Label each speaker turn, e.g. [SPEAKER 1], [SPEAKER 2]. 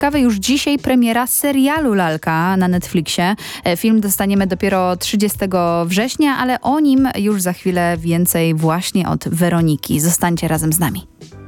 [SPEAKER 1] ciekawe, już dzisiaj premiera serialu Lalka na Netflixie. Film dostaniemy dopiero 30 września, ale o nim już za chwilę więcej właśnie od Weroniki. Zostańcie razem z nami.